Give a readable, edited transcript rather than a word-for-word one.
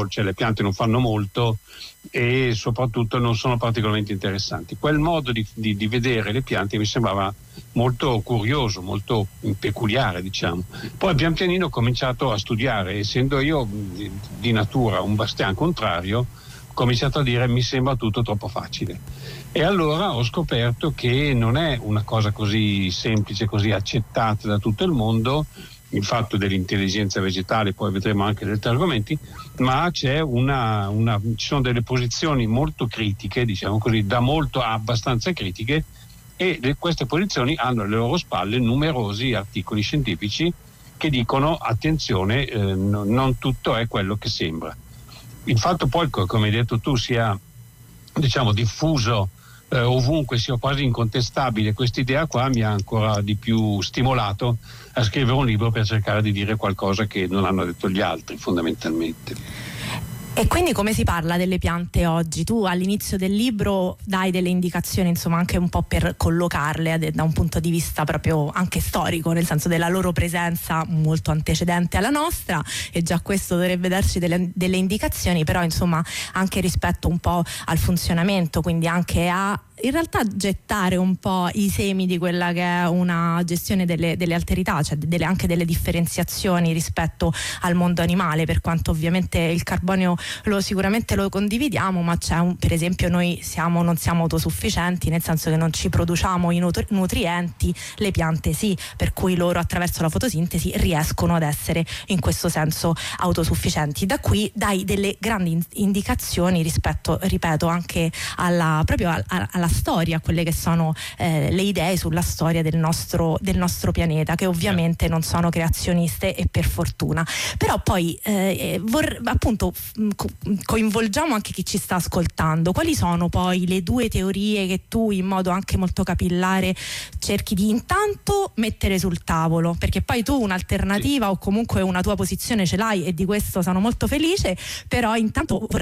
cioè le piante non fanno molto e soprattutto non sono particolarmente interessanti. Quel modo di vedere le piante mi sembrava molto curioso, molto peculiare, diciamo. Poi pian pianino ho cominciato a studiare, essendo io di natura un bastian contrario, ho cominciato a dire mi sembra tutto troppo facile. E allora ho scoperto che non è una cosa così semplice, così accettata da tutto il mondo, il fatto dell'intelligenza vegetale, poi vedremo anche degli altri argomenti, ma c'è ci sono delle posizioni molto critiche, diciamo così, da molto a abbastanza critiche, e queste posizioni hanno alle loro spalle numerosi articoli scientifici che dicono attenzione, non tutto è quello che sembra. Il fatto poi, come hai detto tu, sia diciamo diffuso ovunque, sia quasi incontestabile quest'idea qua, mi ha ancora di più stimolato a scrivere un libro per cercare di dire qualcosa che non hanno detto gli altri, fondamentalmente. E quindi come si parla delle piante oggi? Tu all'inizio del libro dai delle indicazioni, insomma, anche un po' per collocarle da un punto di vista proprio anche storico, nel senso della loro presenza molto antecedente alla nostra, e già questo dovrebbe darci delle indicazioni, però insomma anche rispetto un po' al funzionamento, quindi anche a in realtà gettare un po' i semi di quella che è una gestione delle alterità, cioè anche delle differenziazioni rispetto al mondo animale, per quanto ovviamente il carbonio sicuramente lo condividiamo, ma per esempio noi non siamo autosufficienti, nel senso che non ci produciamo i nutrienti, le piante sì, per cui loro attraverso la fotosintesi riescono ad essere in questo senso autosufficienti. Da qui dai delle grandi indicazioni rispetto, ripeto, anche proprio alla storia, a quelle che sono le idee sulla storia del nostro pianeta, che ovviamente non sono creazioniste, e per fortuna. Però poi appunto coinvolgiamo anche chi ci sta ascoltando. Quali sono poi le due teorie che tu in modo anche molto capillare cerchi di intanto mettere sul tavolo? Perché poi tu un'alternativa o comunque una tua posizione ce l'hai, e di questo sono molto felice, però intanto